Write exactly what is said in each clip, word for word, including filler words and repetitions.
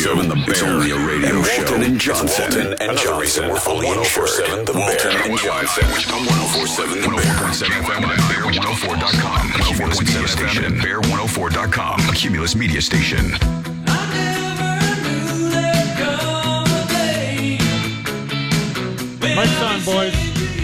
seven The Bear. It's only a radio and show. Walton and Johnson. Walton and Another Johnson. reason we're fully one oh four insured. seven The Walton Bear. and Johnson. one oh four seven The Bear. one oh four point seven F M at bear one oh four dot com. Cumulus Media Station. bear one oh four dot com. Cumulus Media Station. Mike's on, boys.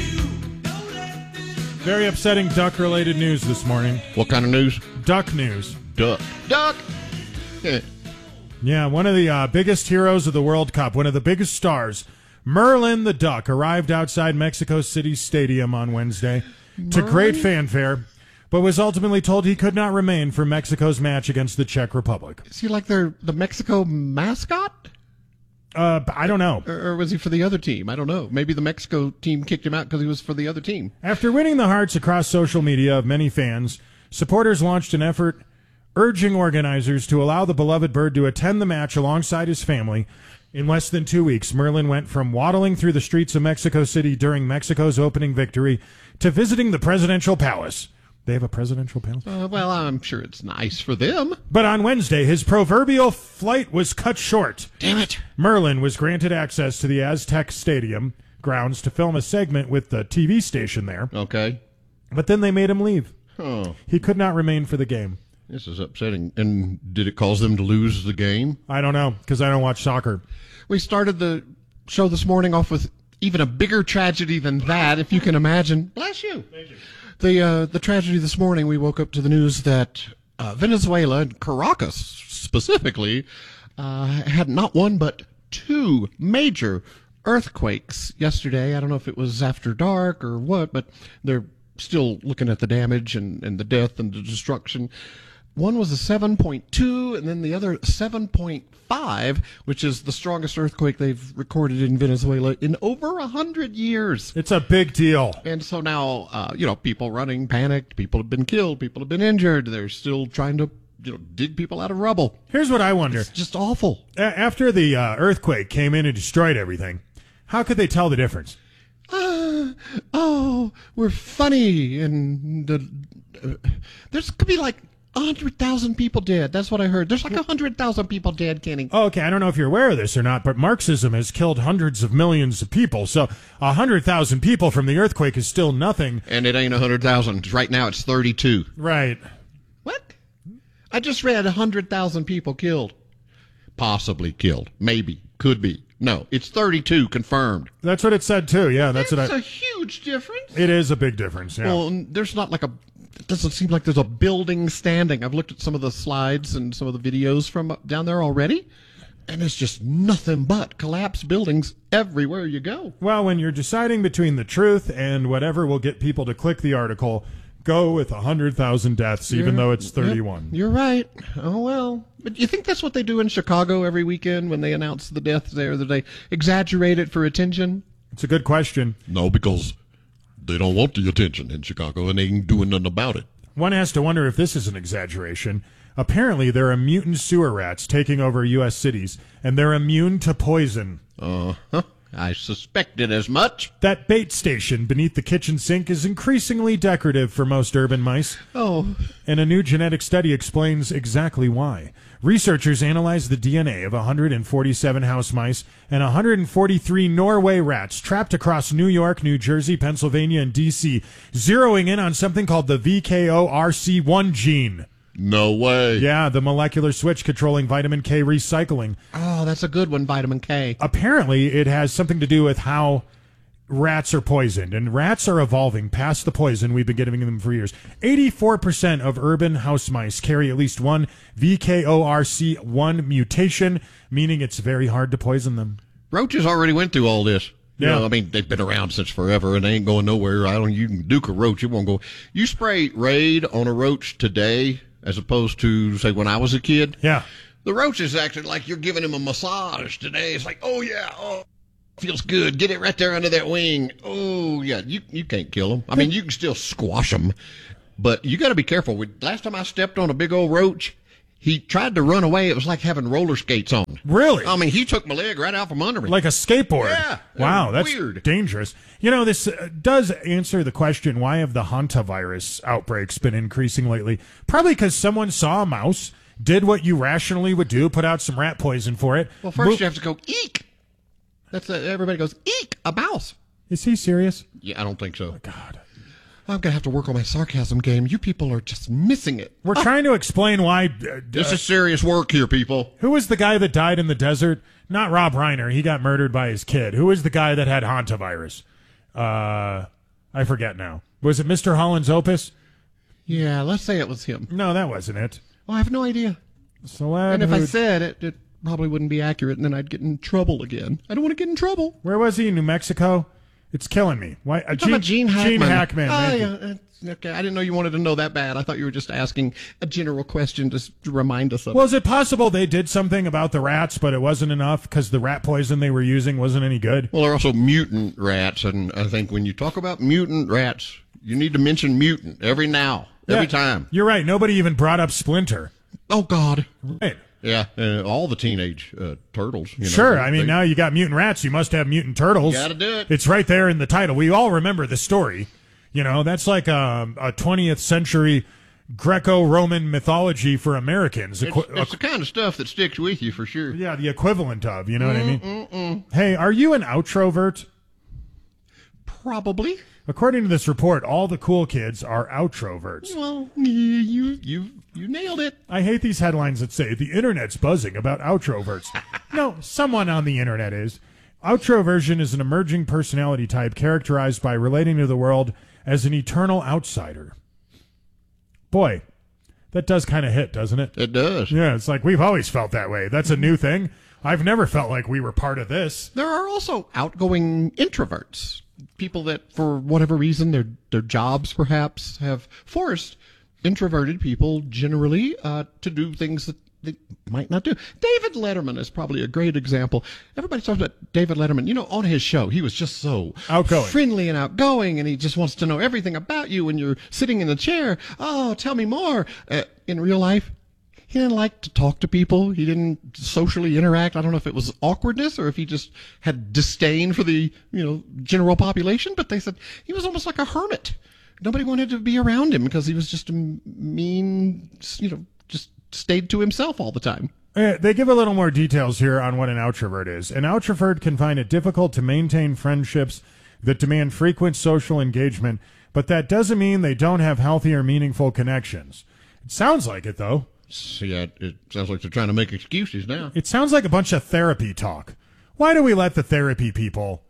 Very upsetting duck-related news this morning. What kind of news? Duck news. Duck. Duck! Yeah. Yeah, one of the uh, biggest heroes of the World Cup, one of the biggest stars, Merlin the Duck, arrived outside Mexico City Stadium on Wednesday to great fanfare, but was ultimately told he could not remain for Mexico's match against the Czech Republic. Is he like their the Mexico mascot? Uh, I don't know. Or, or was he for the other team? I don't know. Maybe the Mexico team kicked him out because he was for the other team. After winning the hearts across social media of many fans, supporters launched an effort urging organizers to allow the beloved bird to attend the match alongside his family. In less than two weeks, Merlin went from waddling through the streets of Mexico City during Mexico's opening victory to visiting the presidential palace. They have a presidential palace? Uh, well, I'm sure it's nice for them. But on Wednesday, his proverbial flight was cut short. Damn it. Merlin was granted access to the Aztec Stadium grounds to film a segment with the T V station there. Okay. But then they made him leave. Oh. He could not remain for the game. This is upsetting. And did it cause them to lose the game? I don't know, because I don't watch soccer. We started the show this morning off with even a bigger tragedy than that, if you can imagine. Bless you. Thank you. The, uh, the tragedy this morning, we woke up to the news that uh, Venezuela, and Caracas specifically, uh, had not one but two major earthquakes yesterday. I don't know if it was after dark or what, but they're still looking at the damage and, and the death and the destruction. One was a seven point two, and then the other seven point five, which is the strongest earthquake they've recorded in Venezuela in over a hundred years. It's a big deal. And so now, uh, you know, people running, panicked. People have been killed. People have been injured. They're still trying to, you know, dig people out of rubble. Here's what I wonder. It's just awful. A- after the uh, earthquake came in and destroyed everything, how could they tell the difference? Uh, oh, we're funny. And the, uh, there's could be like one hundred thousand people dead. That's what I heard. There's like one hundred thousand people dead, Kenny. Oh, okay, I don't know if you're aware of this or not, but Marxism has killed hundreds of millions of people. So one hundred thousand people from the earthquake is still nothing. And it ain't one hundred thousand. Right now it's thirty-two. Right. What? I just read one hundred thousand people killed. Possibly killed. Maybe. Could be. No, it's thirty-two confirmed. That's what it said, too. Yeah, that's That's what I... a huge difference. It is a big difference, yeah. Well, there's not like a... It doesn't seem like there's a building standing. I've looked at some of the slides and some of the videos from up down there already, and it's just nothing but collapsed buildings everywhere you go. Well, when you're deciding between the truth and whatever will get people to click the article, go with one hundred thousand deaths, even You're- though it's thirty-one. Yep, you're right. Oh, well. But you think that's what they do in Chicago every weekend when they announce the deaths there? That they exaggerate it for attention? It's a good question. No, because they don't want the attention in Chicago, and they ain't doing nothing about it. One has to wonder if this is an exaggeration. Apparently, there are mutant sewer rats taking over U S cities, and they're immune to poison. Uh-huh. I suspected as much. That bait station beneath the kitchen sink is increasingly decorative for most urban mice. Oh. And a new genetic study explains exactly why. Researchers analyzed the D N A of one hundred forty-seven house mice and one hundred forty-three Norway rats trapped across New York, New Jersey, Pennsylvania, and D C, zeroing in on something called the V K O R C one gene. No way. Yeah, the molecular switch controlling vitamin K recycling. Oh, that's a good one, vitamin K. Apparently, it has something to do with how rats are poisoned, and rats are evolving past the poison we've been giving them for years. eighty-four percent of urban house mice carry at least one V K O R C one mutation, meaning it's very hard to poison them. Roaches already went through all this. You Yeah. know, I mean, they've been around since forever, and they ain't going nowhere. I don't. You can duke a roach, it won't go. You spray Raid on a roach today, as opposed to say when I was a kid. Yeah. The roach is acting like you're giving him a massage today. It's like, oh yeah, oh, feels good. Get it right there under that wing. Oh yeah, you you can't kill them. I mean, you can still squash them, but you got to be careful. We, last time I stepped on a big old roach, he tried to run away. It was like having roller skates on. Really? I mean, he took my leg right out from under me. Like a skateboard. Yeah. Wow, that's Weird. dangerous. You know, this uh, does answer the question, why have the hantavirus outbreaks been increasing lately? Probably because someone saw a mouse, did what you rationally would do, put out some rat poison for it. Well, first Mo- you have to go, eek. That's a, everybody goes, eek, a mouse. Is he serious? Yeah, I don't think so. God. I'm going to have to work on my sarcasm game. You people are just missing it. We're trying to explain why. Uh, This uh, is serious work here, people. who was the guy that died in the desert? Not Rob Reiner. He got murdered by his kid. Who was the guy that had hantavirus? Uh, I forget now. Was it Mister Holland's Opus? Yeah, let's say it was him. No, that wasn't it. Well, I have no idea. Celeb And if I who- said it, it probably wouldn't be accurate, and then I'd get in trouble again. I don't want to get in trouble. Where was he? New Mexico? It's killing me. Why? Uh, Talking about Gene Hackman. Gene Hackman. Oh, thank yeah. you. uh, Okay, I didn't know you wanted to know that bad. I thought you were just asking a general question to s- to remind us of Well, it. is it possible they did something about the rats, but it wasn't enough because the rat poison they were using wasn't any good? Well, there are also mutant rats, and I think when you talk about mutant rats, you need to mention mutant every now, every Yeah, time. You're right. Nobody even brought up Splinter. Oh, God. Right. Yeah, uh, all the teenage uh, turtles. You know, Sure. they- I mean, they- now you got mutant rats. You must have mutant turtles. Gotta do it. It's right there in the title. We all remember the story. You know, that's like um, a twentieth century Greco-Roman mythology for Americans. It's, Equi- it's the kind of stuff that sticks with you for sure. yeah, the equivalent of. You know what I mean? Hey, are you an outrovert? Probably. According to this report, all the cool kids are outroverts. Well, you you you nailed it. I hate these headlines that say the internet's buzzing about outroverts. No, someone on the internet is. Outroversion is an emerging personality type characterized by relating to the world as an eternal outsider. Boy, that does kind of hit, doesn't it? It does. Yeah, it's like we've always felt that way. That's a new thing. I've never felt like we were part of this. There are also outgoing introverts, people that, for whatever reason, their their jobs perhaps have forced introverted people generally uh, to do things that they might not do. David Letterman is probably a great example. Everybody talks about David Letterman. You know, on his show, he was just so Outgoing. friendly and outgoing, and he just wants to know everything about you when you're sitting in the chair. Oh, tell me more. Uh, in real life, he didn't like to talk to people. He didn't socially interact. I don't know if it was awkwardness or if he just had disdain for the, you know, general population, but they said he was almost like a hermit. Nobody wanted to be around him because he was just a mean, you know, just stayed to himself all the time. Uh, they give a little more details here on what an outrovert is. An outrovert can find it difficult to maintain friendships that demand frequent social engagement, but that doesn't mean they don't have healthy or meaningful connections. It sounds like it, though. Yeah, it sounds like they're trying to make excuses now. It sounds like a bunch of therapy talk. Why do we let the therapy people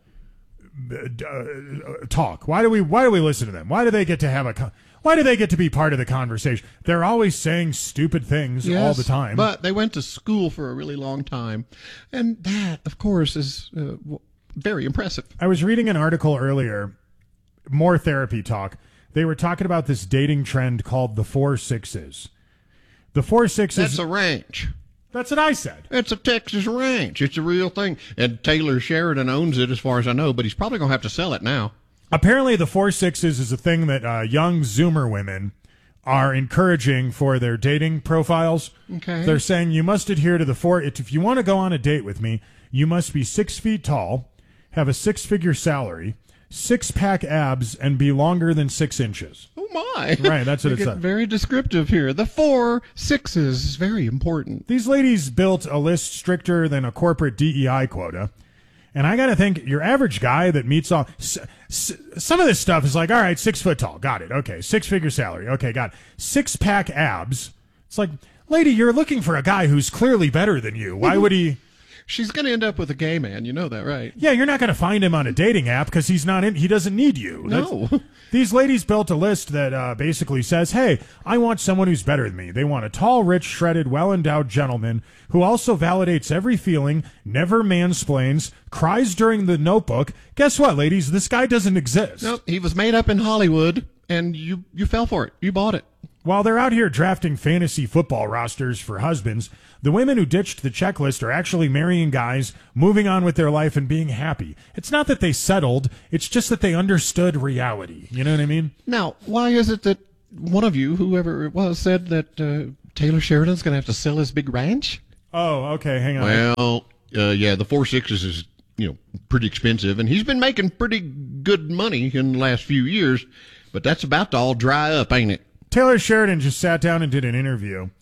uh, uh, talk? Why do we why do we listen to them? Why do they get to have a con- why do they get to be part of the conversation? They're always saying stupid things all Yes, the time. But they went to school for a really long time. And that, of course, is uh, w- very impressive. I was reading an article earlier, more therapy talk. They were talking about this dating trend called the four sixes. The four sixes. That's a ranch. That's what I said. It's a Texas ranch. It's a real thing. And Taylor Sheridan owns it as far as I know, but he's probably going to have to sell it now. Apparently, the four sixes is a thing that uh, young Zoomer women are encouraging for their dating profiles. Okay. They're saying you must adhere to the four. If you want to go on a date with me, you must be six feet tall, have a six-figure salary, six-pack abs, and be longer than six inches. Oh, my. Right, that's what They it get says. very descriptive here. The four sixes is very important. These ladies built a list stricter than a corporate D E I quota. And I got to think, your average guy that meets all... S- s- some of this stuff is like, all right, six foot tall. Got it. Okay. Six-figure salary. Okay, got it. Six-pack abs. It's like, lady, you're looking for a guy who's clearly better than you. Why would he... She's going to end up with a gay man. You know that, right? Yeah, you're not going to find him on a dating app because he's not in. He doesn't need you. No. That's- these ladies built a list that uh, basically says, "Hey, I want someone who's better than me. They want a tall, rich, shredded, well-endowed gentleman who also validates every feeling, never mansplains, cries during the Notebook." Guess what, ladies? This guy doesn't exist. Nope. He was made up in Hollywood, and you, you fell for it. You bought it. While they're out here drafting fantasy football rosters for husbands, the women who ditched the checklist are actually marrying guys, moving on with their life, and being happy. It's not that they settled, it's just that they understood reality. You know what I mean? Now, why is it that one of you, whoever it was, said that uh, Taylor Sheridan's going to have to sell his big ranch? Oh, okay, hang on. Well, uh, yeah, the four sixes is, you know, pretty expensive, and he's been making pretty good money in the last few years, but that's about to all dry up, ain't it? Taylor Sheridan just sat down and did an interview,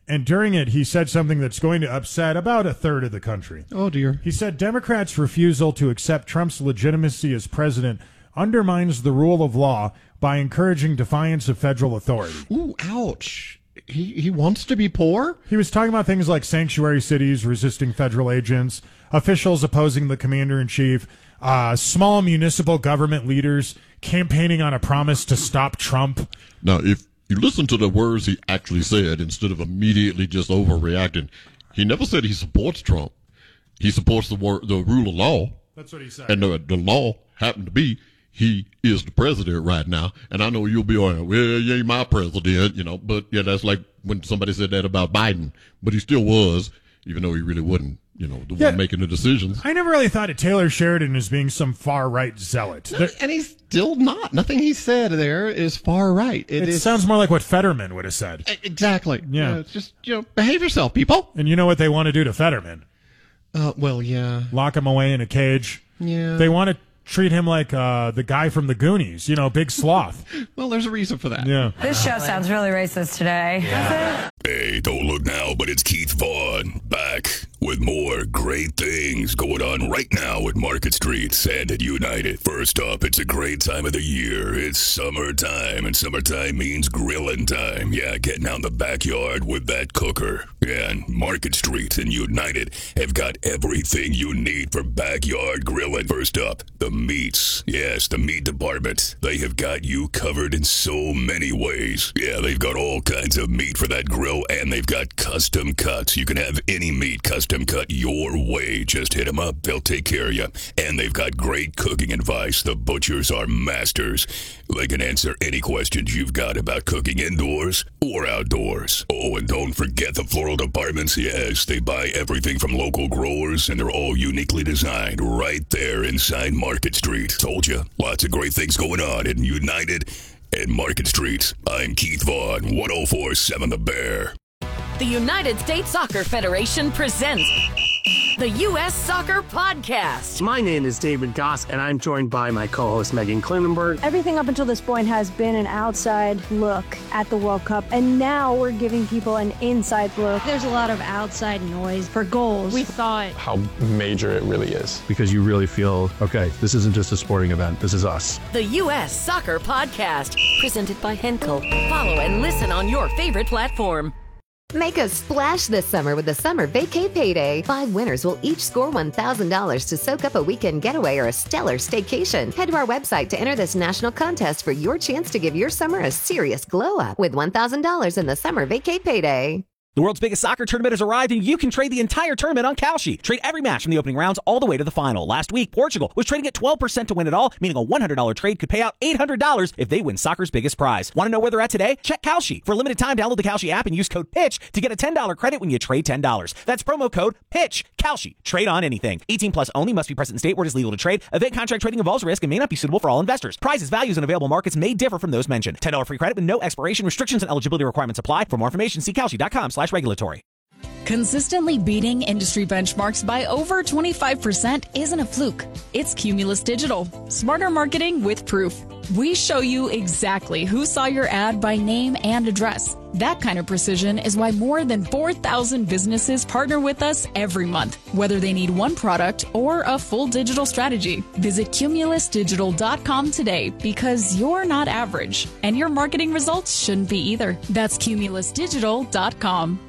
and during it, he said something that's going to upset about a third of the country. Oh, dear. He said Democrats' refusal to accept Trump's legitimacy as president undermines the rule of law by encouraging defiance of federal authority. Ooh, ouch. He he wants to be poor? He was talking about things like sanctuary cities resisting federal agents, officials opposing the commander-in-chief, uh, small municipal government leaders campaigning on a promise to stop Trump. Now, if you listen to the words he actually said instead of immediately just overreacting, he never said he supports Trump. He supports the wor- the rule of law. That's what he said. And the, the law happened to be he is the president right now. And I know you'll be all right, well, you ain't my president, you know, but yeah, that's like when somebody said that about Biden. But he still was, even though he really wasn't, you know, the Yeah. one making the decisions. I never really thought of Taylor Sheridan as being some far-right zealot. No, There- and he's still not. Nothing he said there is far right. It, it is sounds more like what Fetterman would have said. exactly. Yeah. You know, it's just, you know, behave yourself, people. And you know what they want to do to Fetterman? Uh, well, yeah. Lock him away in a cage. Yeah. They want to treat him like uh, the guy from the Goonies, you know, Big Sloth. Well, there's a reason for that. Yeah. This show sounds really racist today. Does it? Hey, don't look now, but it's Keith Vaughn back with more great things going on right now at Market Street and at United. First up, it's a great time of the year. It's summertime, and summertime means grilling time. Yeah, getting out in the backyard with that cooker. Yeah, and Market Street and United have got everything you need for backyard grilling. First up, the meats. Yes, the meat department. They have got you covered in so many ways. Yeah, they've got all kinds of meat for that grill, and they've got custom cuts. You can have any meat custom cut your way. Just hit them up. They'll take care of you. And they've got great cooking advice. The butchers are masters. They can answer any questions you've got about cooking indoors or outdoors. Oh, and don't forget the floral departments. Yes, they buy everything from local growers, and they're all uniquely designed right there inside Market Street. Told you, lots of great things going on in United and Market Street. I'm Keith Vaughn, one oh four point seven The Bear. The United States Soccer Federation presents the U S Soccer Podcast. My name is David Goss, and I'm joined by my co-host Megan Klinenberg. Everything up until this point has been an outside look at the World Cup, and now we're giving people an inside look. There's a lot of outside noise for goals. We thought how major it really is, because you really feel, okay, this isn't just a sporting event, this is us. The U S Soccer Podcast, presented by Henkel. Follow and listen on your favorite platform. Make a splash this summer with the Summer Vacay Payday. Five winners will each score one thousand dollars to soak up a weekend getaway or a stellar staycation. Head to our website to enter this national contest for your chance to give your summer a serious glow up with one thousand dollars in the Summer Vacay Payday. The world's biggest soccer tournament has arrived, and you can trade the entire tournament on Kalshi. Trade every match from the opening rounds all the way to the final. Last week, Portugal was trading at twelve percent to win it all, meaning a one hundred dollars trade could pay out eight hundred dollars if they win soccer's biggest prize. Want to know where they're at today? Check Kalshi. For a limited time, download the Kalshi app and use code PITCH to get a ten dollars credit when you trade ten dollars. That's promo code PITCH. Kalshi. Trade on anything. eighteen plus only. Must be present in state where it is legal to trade. Event contract trading involves risk and may not be suitable for all investors. Prizes, values, and available markets may differ from those mentioned. ten dollars free credit with no expiration. Restrictions and eligibility requirements apply. For more information, see Kalshi.com slash regulatory. Consistently beating industry benchmarks by over twenty-five percent isn't a fluke. It's Cumulus Digital. Smarter marketing with proof. We show you exactly who saw your ad by name and address. That kind of precision is why more than four thousand businesses partner with us every month, whether they need one product or a full digital strategy. Visit cumulus digital dot com today, because you're not average, and your marketing results shouldn't be either. That's cumulus digital dot com.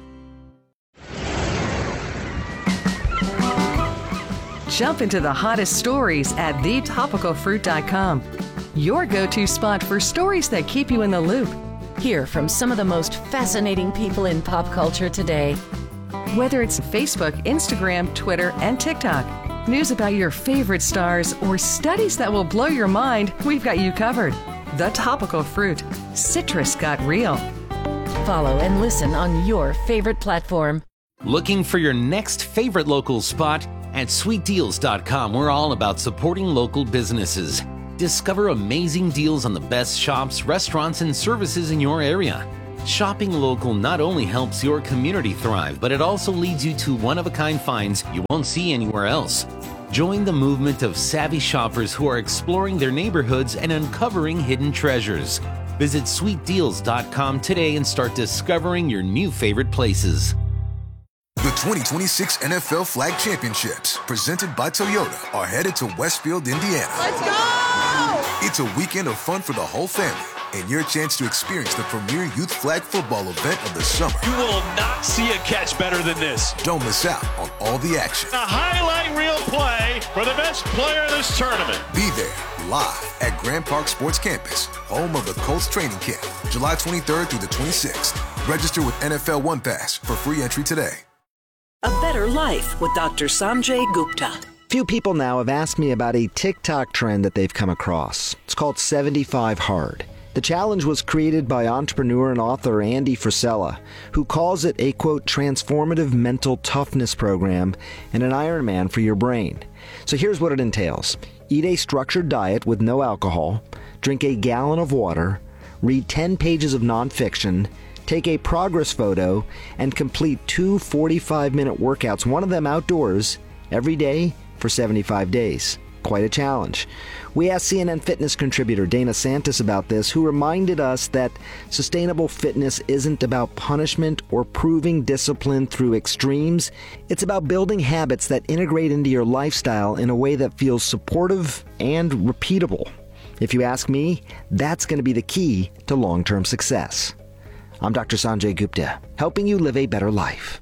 Jump into the hottest stories at the topical fruit dot com. Your go-to spot for stories that keep you in the loop. Hear from some of the most fascinating people in pop culture today. Whether it's Facebook, Instagram, Twitter, and TikTok, news about your favorite stars, or studies that will blow your mind, we've got you covered. The Topical Fruit. Citrus got real. Follow and listen on your favorite platform. Looking for your next favorite local spot? At sweet deals dot com, we're all about supporting local businesses. Discover amazing deals on the best shops, restaurants, and services in your area. Shopping local not only helps your community thrive, but it also leads you to one-of-a-kind finds you won't see anywhere else. Join the movement of savvy shoppers who are exploring their neighborhoods and uncovering hidden treasures. Visit sweet deals dot com today and start discovering your new favorite places. The twenty twenty-six N F L Flag Championships, presented by Toyota, are headed to Westfield, Indiana. Let's go! It's a weekend of fun for the whole family and your chance to experience the premier youth flag football event of the summer. You will not see a catch better than this. Don't miss out on all the action. A highlight reel play for the best player in this tournament. Be there live at Grand Park Sports Campus, home of the Colts training camp, July twenty-third through the twenty-sixth. Register with N F L One Pass for free entry today. A Better Life with Doctor Sanjay Gupta. Few people now have asked me about a TikTok trend that they've come across. It's called seventy-five hard. The challenge was created by entrepreneur and author Andy Frisella, who calls it a, quote, transformative mental toughness program and an Ironman for your brain. So here's what it entails. Eat a structured diet with no alcohol, drink a gallon of water, read ten pages of nonfiction, take a progress photo, and complete two forty-five minute workouts, one of them outdoors, every day for seventy-five days. Quite a challenge. We asked C N N Fitness contributor Dana Santis about this, who reminded us that sustainable fitness isn't about punishment or proving discipline through extremes. It's about building habits that integrate into your lifestyle in a way that feels supportive and repeatable. If you ask me, that's going to be the key to long-term success. I'm Doctor Sanjay Gupta, helping you live a better life.